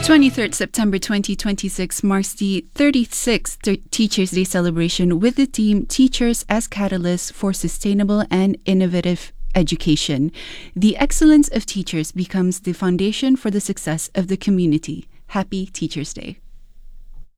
23rd September 2026 marks the 36th Teachers' Day celebration with the theme Teachers as Catalysts for Sustainable and Innovative Education. The excellence of teachers becomes the foundation for the success of the community. Happy Teachers' Day.